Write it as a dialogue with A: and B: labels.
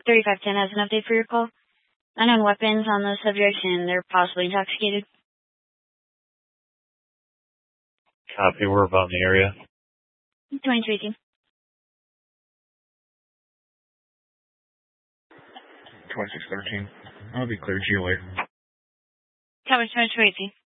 A: 3510 has an update for your call. Unknown weapons on the subject, and they're possibly intoxicated.
B: Copy, we're about in the area.
A: 2218.
C: 2613. I'll be cleared to you later.
A: Copy, 2218.